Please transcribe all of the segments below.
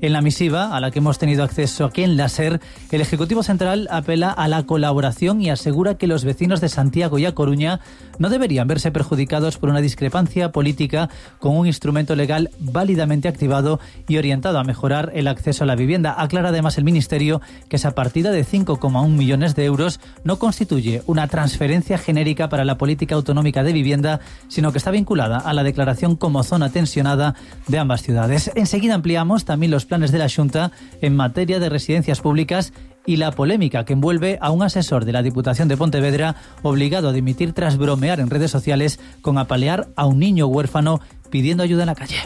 En la misiva, a la que hemos tenido acceso aquí en la SER, el Ejecutivo Central apela a la colaboración y asegura que los vecinos de Santiago y A Coruña no deberían verse perjudicados por una discrepancia política con un instrumento legal válidamente activado y orientado a mejorar el acceso a la vivienda. Aclara además el Ministerio que esa partida de 5,1 millones de euros no constituye una transferencia genérica para la política autonómica de vivienda, sino que está vinculada a la declaración como zona tensionada de ambas ciudades. Enseguida ampliamos también los planes de la Xunta en materia de residencias públicas y la polémica que envuelve a un asesor de la Diputación de Pontevedra obligado a dimitir tras bromear en redes sociales con apalear a un niño huérfano pidiendo ayuda en la calle.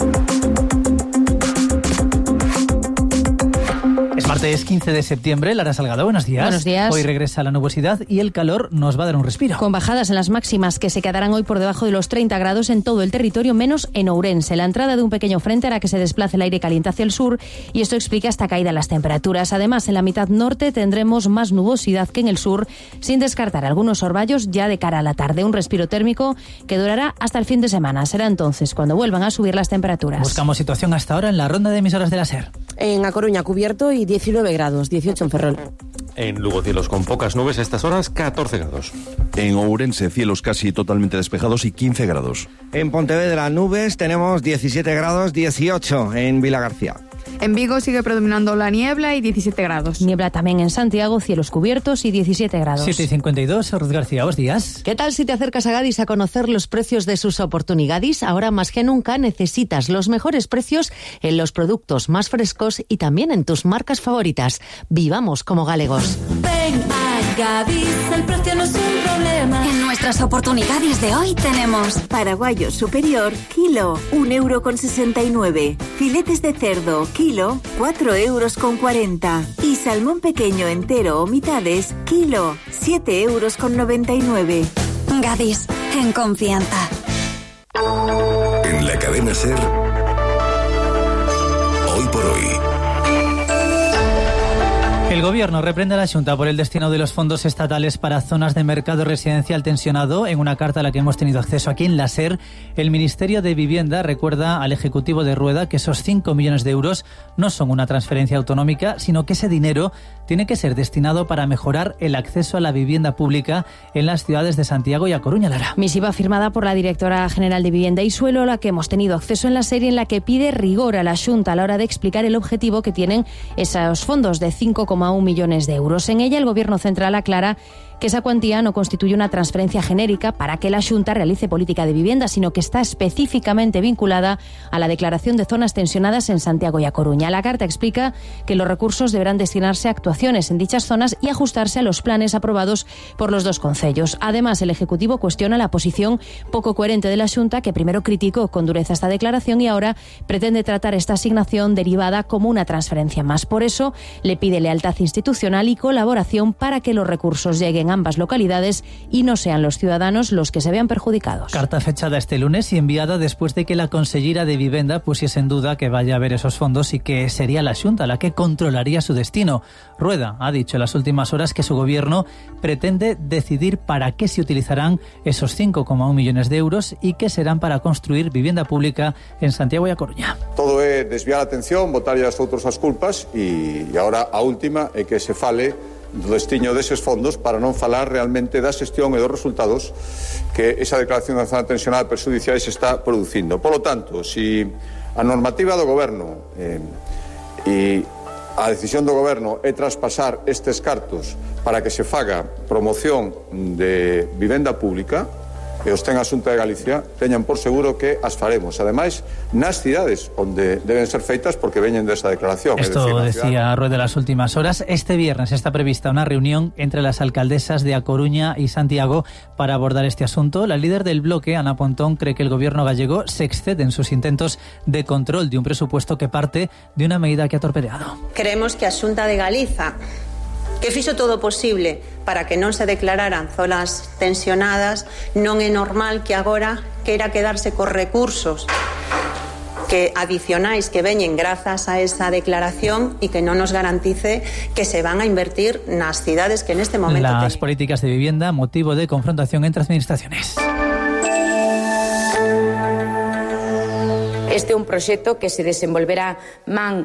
Es martes 15 de septiembre. Lara Salgado, buenos días. Buenos días. Hoy regresa la nubosidad y el calor nos va a dar un respiro. Con bajadas en las máximas que se quedarán hoy por debajo de los 30 grados en todo el territorio, menos en Ourense. La entrada de un pequeño frente hará que se desplace el aire caliente hacia el sur y esto explica esta caída en las temperaturas. Además, en la mitad norte tendremos más nubosidad que en el sur, sin descartar algunos orvallos ya de cara a la tarde. Un respiro térmico que durará hasta el fin de semana. Será entonces cuando vuelvan a subir las temperaturas. Buscamos situación hasta ahora en la ronda de emisoras de la SER. En A Coruña cubierto y 19 grados, 18 en Ferrol. En Lugo, cielos con pocas nubes, a estas horas 14 grados. En Ourense, cielos casi totalmente despejados y 15 grados. En Pontevedra, nubes, tenemos 17 grados, 18 en Vilagarcía. En Vigo sigue predominando la niebla y 17 grados. Niebla también en Santiago, cielos cubiertos y 17 grados. 7:52, Ruth García, buenos días. ¿Qué tal si te acercas a Gadis a conocer los precios de sus oportunidades? Ahora más que nunca necesitas los mejores precios en los productos más frescos y también en tus marcas favoritas. Vivamos como galegos. Ven a Gadis, el precio no es un problema. En nuestras oportunidades de hoy tenemos paraguayo superior, kilo, 1,69 €. Filetes de cerdo, kilo, 4,40 €. Y salmón pequeño entero o mitades, kilo, 7,99 €. Gadis, en confianza. En la cadena SER, hoy por hoy. El Gobierno reprende a la Xunta por el destino de los fondos estatales para zonas de mercado residencial tensionado. En una carta a la que hemos tenido acceso aquí en la SER, el Ministerio de Vivienda recuerda al Ejecutivo de Rueda que esos 5 millones de euros no son una transferencia autonómica, sino que ese dinero tiene que ser destinado para mejorar el acceso a la vivienda pública en las ciudades de Santiago y A Coruña. Lara. Misiva firmada por la Directora General de Vivienda y Suelo, a la que hemos tenido acceso en la SER, en la que pide rigor a la Xunta a la hora de explicar el objetivo que tienen esos fondos de 5,1 millones de euros. En ella, el Gobierno central aclara que esa cuantía no constituye una transferencia genérica para que la Xunta realice política de vivienda, sino que está específicamente vinculada a la declaración de zonas tensionadas en Santiago y A Coruña. La carta explica que los recursos deberán destinarse a actuaciones en dichas zonas y ajustarse a los planes aprobados por los dos concellos. Además, el Ejecutivo cuestiona la posición poco coherente de la Xunta, que primero criticó con dureza esta declaración y ahora pretende tratar esta asignación derivada como una transferencia más. Por eso, le pide lealtad institucional y colaboración para que los recursos lleguen a ambas localidades y no sean los ciudadanos los que se vean perjudicados. Carta fechada este lunes y enviada después de que la consellera de Vivienda pusiese en duda que vaya a haber esos fondos y que sería la Xunta la que controlaría su destino. Rueda ha dicho en las últimas horas que su gobierno pretende decidir para qué se utilizarán esos 5,1 millones de euros y que serán para construir vivienda pública en Santiago y A Coruña. Todo é desviar a atención, botarlle as outros as culpas e agora a última é que se fale do destino deses fondos para non falar realmente da xestión e dos resultados que esa declaración de zona tensionada perxudiciais está producindo. Por lo tanto, si a normativa do Goberno e a decisión do Goberno é traspasar estes cartos para que se faga promoción de vivenda pública, e os ten a Xunta de Galicia, teñan por seguro que as faremos. Ademais, nas cidades onde deben ser feitas porque veñen desa declaración. Esto decía Rueda en las últimas horas. Este viernes está prevista una reunión entre las alcaldesas de A Coruña y Santiago para abordar este asunto. La líder del bloque, Ana Pontón, cree que el gobierno gallego se excede en sus intentos de control de un presupuesto que parte de una medida que ha torpedeado. Creemos que a Xunta de Galiza, que fixo todo posible para que non se declararan zonas tensionadas, non é normal que agora queira quedarse cos recursos que adicionais que veñen grazas a esa declaración y que non nos garantice que se van a invertir nas cidades que en este momento las políticas de vivienda, motivo de confrontación entre administraciones. Este é un proxecto que se desenvolverá man